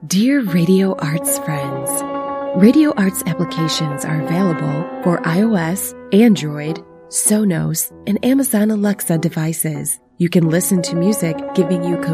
Dear Radio Arts friends, Radio Arts applications are available for iOS, Android, Sonos, and Amazon Alexa devices. You can listen to music, giving you